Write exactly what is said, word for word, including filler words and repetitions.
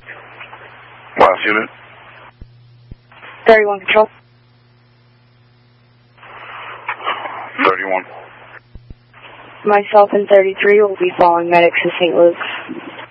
Last unit. thirty-one Control. thirty-one. Myself and thirty-three will be following medics to Saint Luke's.